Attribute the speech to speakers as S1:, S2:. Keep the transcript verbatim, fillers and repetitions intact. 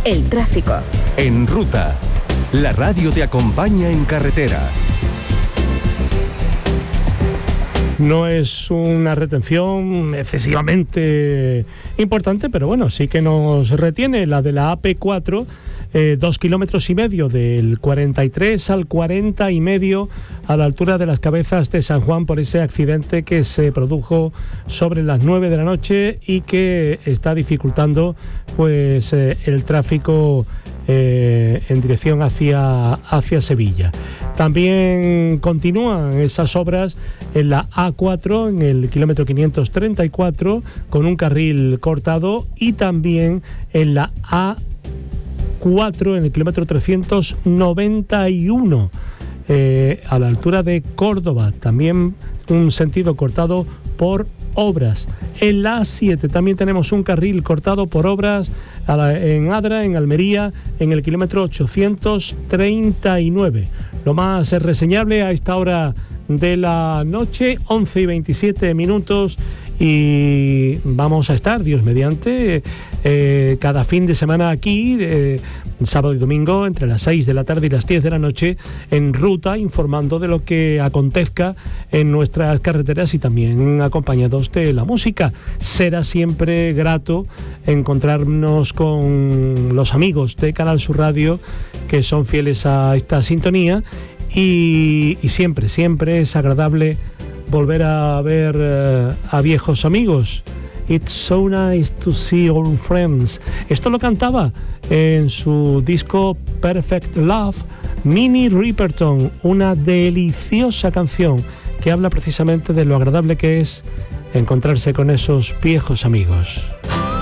S1: El tráfico.
S2: En Ruta, la radio te acompaña en carretera.
S3: No es una retención excesivamente importante, pero bueno, sí que nos retiene la de la A P cuatro, eh, dos kilómetros y medio del cuarenta y tres al cuarenta y medio a la altura de las Cabezas de San Juan por ese accidente que se produjo sobre las nueve de la noche y que está dificultando pues eh, el tráfico eh, en dirección hacia, hacia Sevilla. También continúan esas obras en la A cuatro, en el kilómetro quinientos treinta y cuatro, con un carril cortado, y también en la A cuatro, en el kilómetro trescientos noventa y uno, eh, a la altura de Córdoba, también un sentido cortado por obras. En la A siete también tenemos un carril cortado por obras a la, en Adra, en Almería, en el kilómetro ochocientos treinta y nueve. Lo más reseñable a esta hora de la noche, once y veintisiete minutos, y vamos a estar, Dios mediante, eh, cada fin de semana aquí, eh, sábado y domingo, entre las seis de la tarde y las diez de la noche, en Ruta, informando de lo que acontezca en nuestras carreteras y también acompañados de la música. Será siempre grato encontrarnos con los amigos de Canal Sur Radio, que son fieles a esta sintonía, y, y siempre, siempre es agradable volver a ver uh, a viejos amigos. It's so nice to see old friends. Esto lo cantaba en su disco Perfect Love Minnie Riperton, una deliciosa canción que habla precisamente de lo agradable que es encontrarse con esos viejos amigos.